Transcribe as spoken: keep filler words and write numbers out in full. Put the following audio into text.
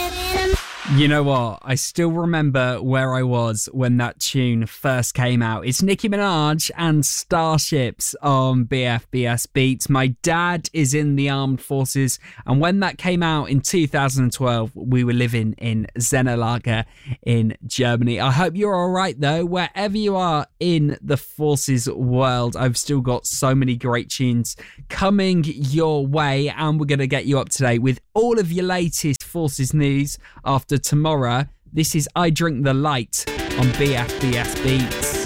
You know what? I still remember where I was when that tune first came out. It's Nicki Minaj and Starships on B F B S Beats. My dad is in the armed forces, and when that came out in two thousand twelve, we were living in Zennerlager in Germany. I hope you're all right, though, wherever you are in the forces world. I've still got so many great tunes coming your way, and we're going to get you up to date with all of your latest forces news after tomorrow. This is I Drink the Light on B F B S Beats.